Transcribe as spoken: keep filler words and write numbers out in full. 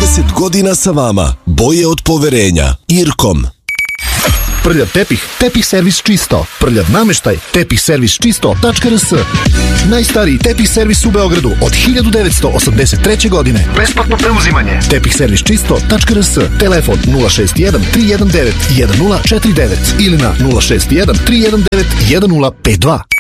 trideset godina sa vama. Boje od poverenja. Irkom. Prljav tepih, tepih servis čisto. Prljav nameštaj, tepih servis čisto tačka r s. Najstariji tepih servis u Beogradu od hiljadu devetsto osamdeset treće. godine. Besplatno preuzimanje. tepih servis čisto tačka r s. Telefon nula šest jedan tri jedan devet jedan nula četiri devet ili na nula šest jedan tri jedan devet jedan nula pet dva.